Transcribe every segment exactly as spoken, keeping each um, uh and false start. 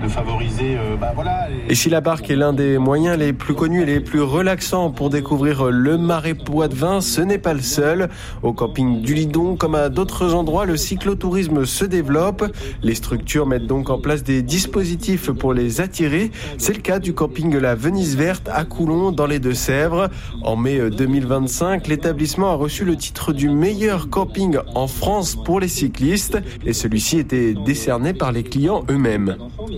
de favoriser, euh, bah voilà. Les... Et si la barque est l'un des moyens les plus connus et les plus relaxants pour découvrir le Marais Poitevin, ce n'est pas le seul. Au camping du Lidon, comme à d'autres endroits, le cyclotourisme se développe. Les structures mettent donc en place des dispositifs pour les attirer. C'est le cas du camping La Venise Verte à Coulon, dans les Deux-Sèvres. En mai deux mille vingt-cinq, l'établissement a reçu le titre du meilleur camping en France pour les cyclistes. Et celui-ci était décerné par les clients eux-mêmes.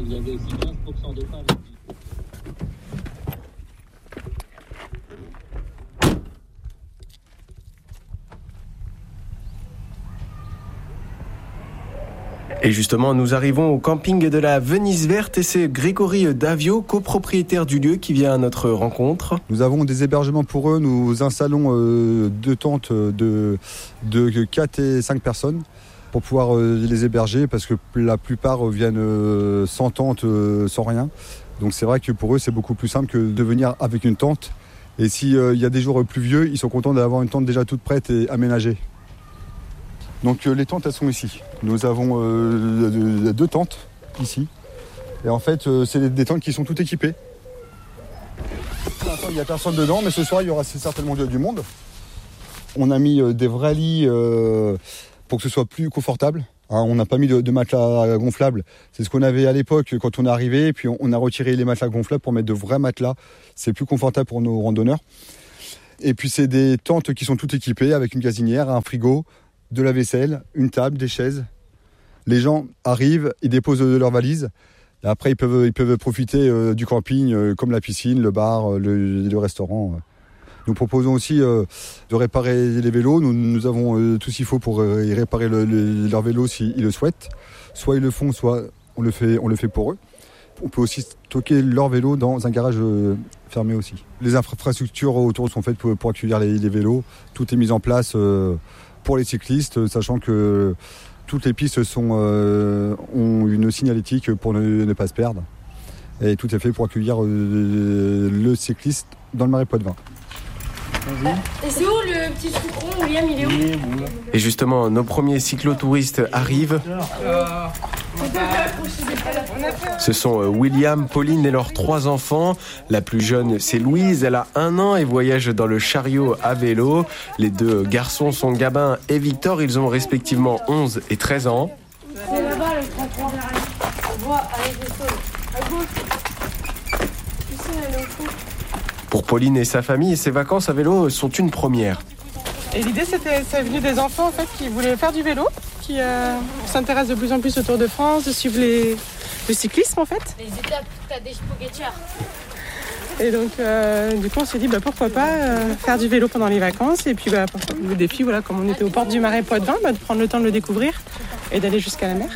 Et justement, nous arrivons au camping de la Venise Verte et c'est Grégory Davio, copropriétaire du lieu, qui vient à notre rencontre. Nous avons des hébergements pour eux. Nous installons euh, deux tentes de, de quatre et cinq personnes pour pouvoir euh, les héberger parce que la plupart viennent euh, sans tente, euh, sans rien. Donc c'est vrai que pour eux, c'est beaucoup plus simple que de venir avec une tente. Et s'il euh, y a des jours pluvieux, ils sont contents d'avoir une tente déjà toute prête et aménagée. Donc euh, les tentes, elles sont ici. Nous avons euh, deux tentes ici. Et en fait, euh, c'est des tentes qui sont toutes équipées. Pour l'instant, il n'y a personne dedans, mais ce soir, il y aura certainement du monde. On a mis euh, des vrais lits euh, pour que ce soit plus confortable. Hein, on n'a pas mis de, de matelas gonflables. C'est ce qu'on avait à l'époque quand on est arrivé. Puis on, on a retiré les matelas gonflables pour mettre de vrais matelas. C'est plus confortable pour nos randonneurs. Et puis c'est des tentes qui sont toutes équipées avec une gazinière, un frigo, de la vaisselle, une table, des chaises. Les gens arrivent, ils déposent leurs valises. Et après, ils peuvent, ils peuvent profiter euh, du camping, euh, comme la piscine, le bar, le, le restaurant. Nous proposons aussi euh, de réparer les vélos. Nous, nous avons euh, tout ce qu'il faut pour euh, y réparer le, le, leur vélo s'ils le souhaitent. Soit ils le font, soit on le fait, on le fait pour eux. On peut aussi stocker leur vélo dans un garage euh, fermé aussi. Les infrastructures autour sont faites pour, pour accueillir les, les vélos. Tout est mis en place euh, pour les cyclistes, sachant que toutes les pistes sont, euh, ont une signalétique pour ne, ne pas se perdre. Et tout est fait pour accueillir euh, le cycliste dans le Marais Poitevin. Et c'est où le petit sucron, William, il est où? Et justement, nos premiers cyclotouristes arrivent. Ce sont William, Pauline et leurs trois enfants. La plus jeune, c'est Louise, elle a un an et voyage dans le chariot à vélo. Les deux garçons sont Gabin et Victor, ils ont respectivement onze et treize ans. C'est là-bas le trente-trois. On voit avec les sols. À gauche. Tu sais, elle est au fond. Pour Pauline et sa famille, ces vacances à vélo sont une première. Et l'idée, c'était, c'est venu des enfants en fait, qui voulaient faire du vélo, qui euh, s'intéressent de plus en plus au Tour de France, de suivre les, le cyclisme en fait. Les étapes, t'as des spaghettières. Et donc, euh, du coup, on s'est dit bah, pourquoi pas euh, faire du vélo pendant les vacances. Et puis, bah, le défi, voilà, comme on était aux portes du Marais Poitevin, bah, de prendre le temps de le découvrir et d'aller jusqu'à la mer.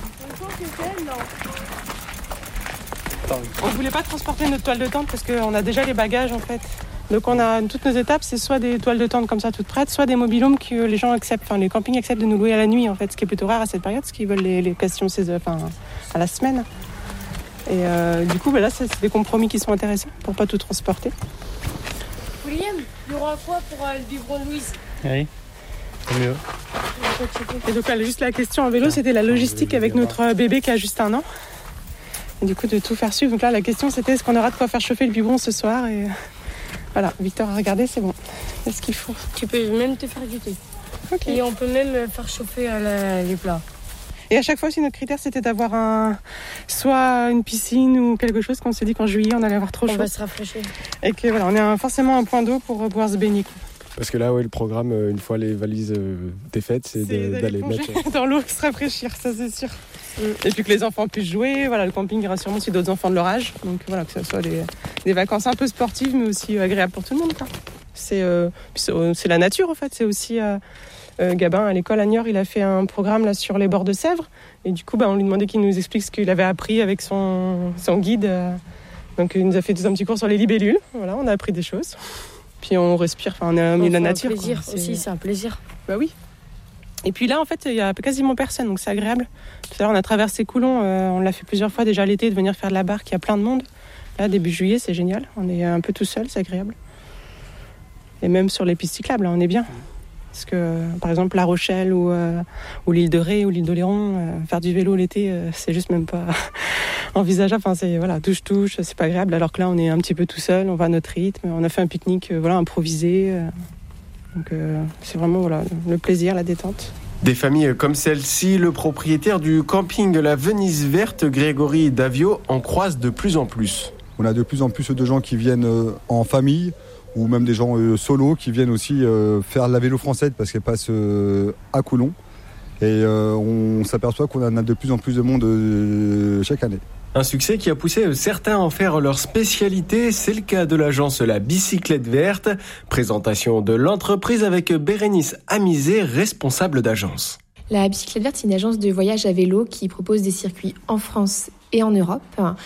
On ne voulait pas transporter notre toile de tente parce qu'on a déjà les bagages en fait. Donc on a toutes nos étapes, c'est soit des toiles de tente comme ça toutes prêtes, soit des mobilhomes que les gens acceptent, enfin les campings acceptent de nous louer à la nuit en fait, ce qui est plutôt rare à cette période, parce qu'ils veulent les, les locations enfin, à la semaine. Et euh, du coup bah là c'est, c'est des compromis qui sont intéressants pour pas tout transporter. William, il y aura quoi pour euh, le biberon de Louise? Oui, c'est mieux. Et donc là, juste la question en vélo, c'était la logistique avec notre bébé qui a juste un an. Et du coup de tout faire suivre. Donc là la question c'était est-ce qu'on aura de quoi faire chauffer le biberon ce soir et voilà, Victor a regardé, c'est bon. C'est ce qu'il faut. Tu peux même te faire goûter. Okay. Et on peut même faire chauffer la, les plats. Et à chaque fois aussi notre critère c'était d'avoir un soit une piscine ou quelque chose qu'on s'est dit qu'en juillet on allait avoir trop chaud. On va se rafraîchir. Et que voilà, on a un, forcément un point d'eau pour pouvoir se baigner. Quoi. Parce que là, ouais, le programme, une fois les valises défaites, c'est, c'est de, d'aller mettre dans l'eau, se rafraîchir, ça c'est sûr. Et puis que les enfants puissent jouer, voilà, le camping ira sûrement aussi d'autres enfants de leur âge. Donc voilà, que ce soit des, des vacances un peu sportives, mais aussi agréables pour tout le monde. Quoi. C'est, euh, c'est, c'est la nature en fait, c'est aussi... Euh, euh, Gabin, à l'école à Niort, il a fait un programme là, sur les bords de Sèvres. Et du coup, bah, on lui demandait qu'il nous explique ce qu'il avait appris avec son, son guide. Euh, donc il nous a fait tout un petit cours sur les libellules. Voilà, on a appris des choses. Puis on respire, enfin on est au milieu de la nature. C'est un plaisir quoi. aussi, c'est... c'est un plaisir. Bah oui. Et puis là, en fait, il y a quasiment personne, donc c'est agréable. Tout à l'heure, on a traversé Coulon, euh, on l'a fait plusieurs fois déjà l'été, de venir faire de la barque, il y a plein de monde. Là, début juillet, c'est génial, on est un peu tout seul, c'est agréable. Et même sur les pistes cyclables, là, on est bien. Parce que, par exemple, La Rochelle ou, euh, ou l'île de Ré ou l'île d'Oléron, euh, faire du vélo l'été, euh, c'est juste même pas... envisageable. Enfin, c'est voilà, touche-touche, c'est pas agréable. Alors que là, on est un petit peu tout seul, on va à notre rythme. On a fait un pique-nique, euh, voilà, improvisé. Euh, donc, euh, c'est vraiment voilà, le plaisir, la détente. Des familles comme celle-ci, le propriétaire du camping La Venise Verte, Grégory Davio, en croise de plus en plus. On a de plus en plus de gens qui viennent euh, en famille, ou même des gens euh, solos qui viennent aussi euh, faire la vélo française parce qu'elle passe euh, à Coulon. Et euh, on s'aperçoit qu'on en a de plus en plus de monde euh, chaque année. Un succès qui a poussé certains à en faire leur spécialité, c'est le cas de l'agence La Bicyclette Verte. Présentation de l'entreprise avec Bérénice Amizé, responsable d'agence. La Bicyclette Verte, c'est une agence de voyage à vélo qui propose des circuits en France et en Europe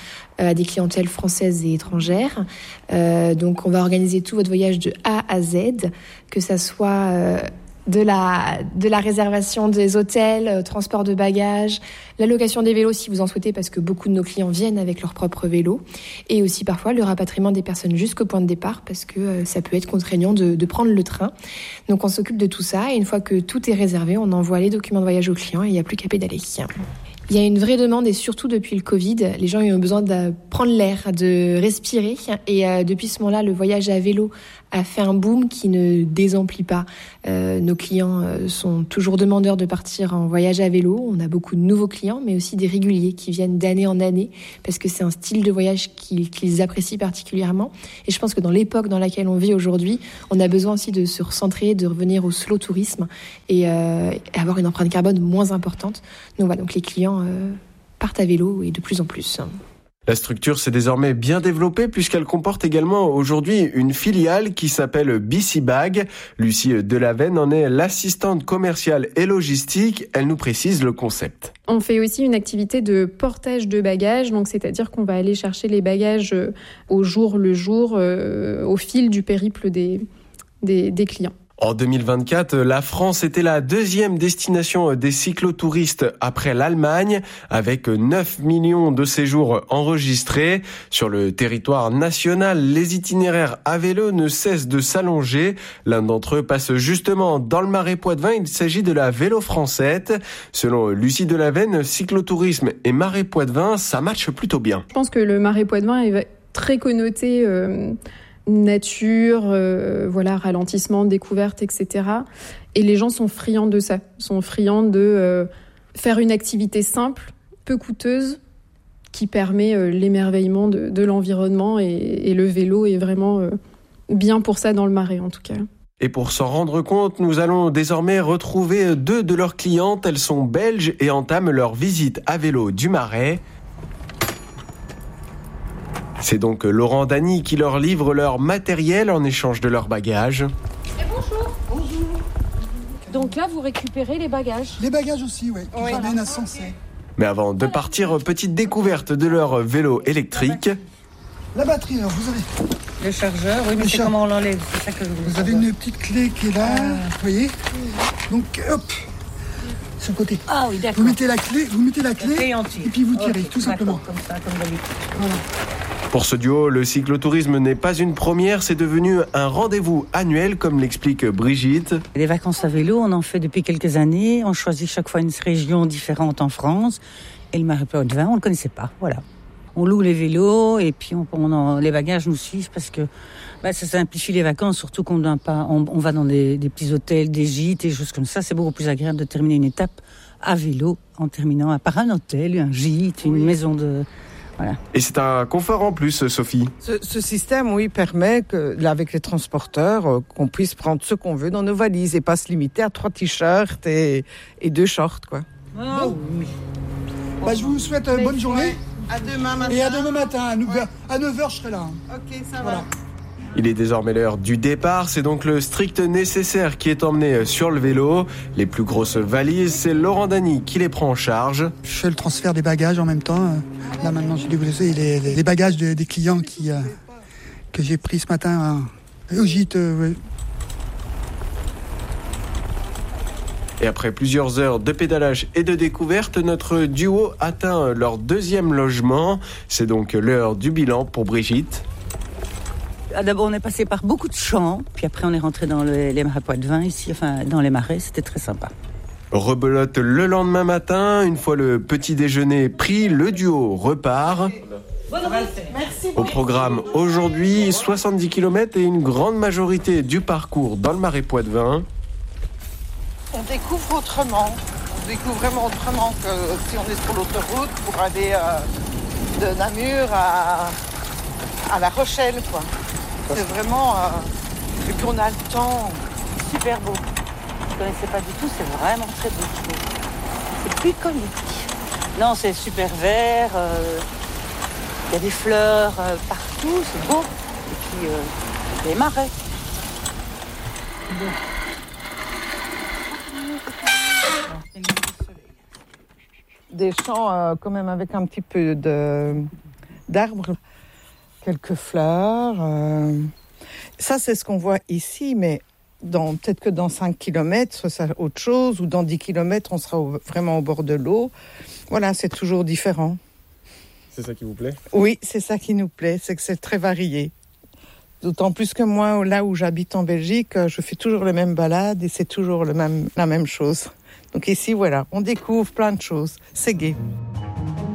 à des clientèles françaises et étrangères. Euh, donc on va organiser tout votre voyage de A à Z, que ça soit euh, de la, de la réservation des hôtels, euh, transport de bagages, la location des vélos si vous en souhaitez, parce que beaucoup de nos clients viennent avec leur propre vélo, et aussi parfois le rapatriement des personnes jusqu'au point de départ, parce que euh, ça peut être contraignant de, de prendre le train. Donc on s'occupe de tout ça, et une fois que tout est réservé, on envoie les documents de voyage aux clients et il n'y a plus qu'à pédaler. Il y a une vraie demande, et surtout depuis le Covid, les gens ont besoin de prendre l'air, de respirer, et euh, depuis ce moment-là, le voyage à vélo a fait un boom qui ne désemplit pas. Euh, nos clients euh, sont toujours demandeurs de partir en voyage à vélo. On a beaucoup de nouveaux clients, mais aussi des réguliers qui viennent d'année en année parce que c'est un style de voyage qu'ils, qu'ils apprécient particulièrement. Et je pense que dans l'époque dans laquelle on vit aujourd'hui, on a besoin aussi de se recentrer, de revenir au slow tourisme et euh, avoir une empreinte carbone moins importante. Donc voilà, donc les clients euh, partent à vélo et de plus en plus. La structure s'est désormais bien développée puisqu'elle comporte également aujourd'hui une filiale qui s'appelle Bicybag. Lucie Delavenne en est l'assistante commerciale et logistique. Elle nous précise le concept. On fait aussi une activité de portage de bagages, donc c'est-à-dire qu'on va aller chercher les bagages au jour le jour, euh, au fil du périple des, des, des clients. En deux mille vingt-quatre, la France était la deuxième destination des cyclotouristes après l'Allemagne, avec neuf millions de séjours enregistrés. Sur le territoire national, les itinéraires à vélo ne cessent de s'allonger. L'un d'entre eux passe justement dans le Marais Poitevin. Il s'agit de la Vélo Française. Selon Lucie Delavenne, cyclotourisme et Marais Poitevin, ça matche plutôt bien. Je pense que le Marais Poitevin est très connoté euh, nature, euh, voilà, ralentissement, découverte, et cetera. Et les gens sont friands de ça, sont friands de euh, faire une activité simple, peu coûteuse, qui permet euh, l'émerveillement de, de l'environnement et, et le vélo est vraiment euh, bien pour ça dans le Marais en tout cas. Et pour s'en rendre compte, nous allons désormais retrouver deux de leurs clientes. Elles sont belges et entament leur visite à vélo du Marais. C'est donc Laurent Dany qui leur livre leur matériel en échange de leurs bagages. Et bonjour. Bonjour. Donc là, vous récupérez les bagages. Les bagages aussi, oui. Oui. J'amène à Sensé. Mais avant de partir, petite découverte de leur vélo électrique. La batterie, alors, vous avez... Le chargeur, oui, mais Le c'est char- comment on l'enlève, c'est ça que je voulais Vous avez savoir. une petite clé qui est là, Ah. vous voyez. Donc, hop, sur le côté. Ah oui, d'accord. Vous mettez la clé, vous mettez la clé, Clé entière. et puis vous tirez, Ok, tout simplement. d'accord, comme ça, comme d'habitude. Voilà. Pour ce duo, le cyclotourisme n'est pas une première, c'est devenu un rendez-vous annuel, comme l'explique Brigitte. Les vacances à vélo, on en fait depuis quelques années. On choisit chaque fois une région différente en France. Et le Marais Poitevin, on ne le connaissait pas, voilà. On loue les vélos et puis on, on en, les bagages nous suivent parce que bah, ça simplifie les vacances, surtout qu'on ne pas, on, on va dans des, des petits hôtels, des gîtes et choses comme ça. C'est beaucoup plus agréable de terminer une étape à vélo en terminant par un hôtel, un gîte, une oui. maison de... Voilà. Et c'est un confort en plus, Sophie. Ce, ce système, oui, permet que, là, avec les transporteurs, euh, qu'on puisse prendre ce qu'on veut dans nos valises et pas se limiter à trois t-shirts et, et deux shorts, quoi. Oh, oui. Bah, je vous souhaite une bonne journée. À demain matin. Et à demain matin, à neuf heures, ouais. À neuf heures je serai là. Ok, ça voilà. va. Il est désormais l'heure du départ, c'est donc le strict nécessaire qui est emmené sur le vélo. Les plus grosses valises, c'est Laurent Dany qui les prend en charge. Je fais le transfert des bagages en même temps. Là maintenant, j'ai développé les, les, les bagages de, des clients qui, euh, que j'ai pris ce matin euh, au gîte. Euh, ouais. Et après plusieurs heures de pédalage et de découverte, notre duo atteint leur deuxième logement. C'est donc l'heure du bilan pour Brigitte. D'abord, on est passé par beaucoup de champs, puis après on est rentré dans le, les Marais Poitevin ici, enfin dans les marais, c'était très sympa. Rebelote le lendemain matin, une fois le petit déjeuner pris, le duo repart. Au programme aujourd'hui, soixante-dix kilomètres et une grande majorité du parcours dans le Marais Poitevin. On découvre autrement, on découvre vraiment autrement que si on est sur l'autoroute pour aller euh, de Namur à, à La Rochelle, quoi. C'est vraiment... Euh, et puis on a le temps, Super beau. Je ne connaissais pas du tout, c'est vraiment très beau. C'est bucolique. Non, c'est super vert, il euh, y a des fleurs euh, partout, c'est beau. Et puis euh, les marais. Bon. Des champs euh, quand même avec un petit peu de, d'arbres, quelques fleurs. Euh. Ça, c'est ce qu'on voit ici, mais dans, peut-être que dans cinq kilomètres, ce sera autre chose, ou dans dix kilomètres, on sera au, vraiment au bord de l'eau. Voilà, c'est toujours différent. C'est ça qui vous plaît ? Oui, c'est ça qui nous plaît, c'est que c'est très varié. D'autant plus que moi, là où j'habite en Belgique, je fais toujours les mêmes balades et c'est toujours le même, la même chose. Donc ici, voilà, on découvre plein de choses. C'est gai.